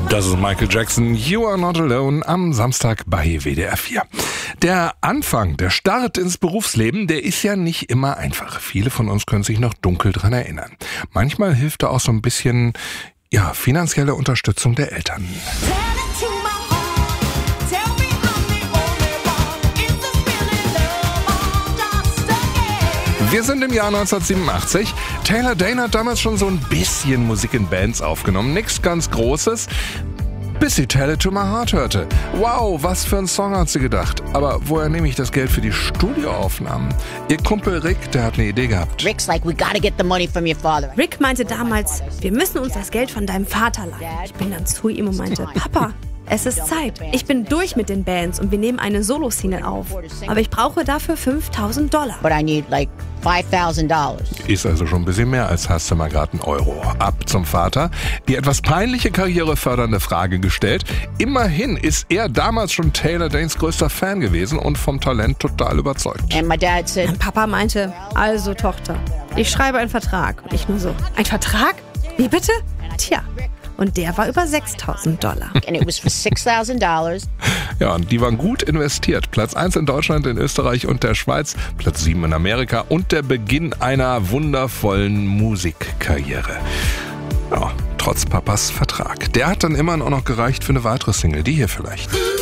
Das ist Michael Jackson, You Are Not Alone, am Samstag bei WDR 4. Der Anfang, der Start ins Berufsleben, der ist ja nicht immer einfach. Viele von uns können sich noch dunkel dran erinnern. Manchmal hilft da auch so ein bisschen, finanzielle Unterstützung der Eltern. Wir sind im Jahr 1987. Taylor Dayne hat damals schon so ein bisschen Musik in Bands aufgenommen. Nichts ganz Großes, bis sie Tell It To My Heart hörte. Wow, was für ein Song, hat sie gedacht. Aber woher nehme ich das Geld für die Studioaufnahmen? Ihr Kumpel Rick, der hat eine Idee gehabt. Rick's like, we gotta get the money from your father. Rick meinte damals, wir müssen uns das Geld von deinem Vater leihen. Ich bin dann zu ihm und meinte, Papa, es ist Zeit. Ich bin durch mit den Bands und wir nehmen eine Solo-Single auf. Aber ich brauche dafür $5.000. But I need like $5,000. Ist also schon ein bisschen mehr als hast du mal gerade einen Euro. Ab zum Vater. Die etwas peinliche karrierefördernde Frage gestellt. Immerhin ist er damals schon Taylor Daynes größter Fan gewesen und vom Talent total überzeugt. And my dad said, Mein Papa meinte, also Tochter, ich schreibe einen Vertrag. Und ich nur so, ein Vertrag? Wie bitte? Tja. Und der war über $6.000. and it was for $6,000. Ja, und die waren gut investiert. Platz 1 in Deutschland, in Österreich und der Schweiz, Platz 7 in Amerika und der Beginn einer wundervollen Musikkarriere. Ja, trotz Papas Vertrag. Der hat dann immerhin auch noch gereicht für eine weitere Single, die hier vielleicht.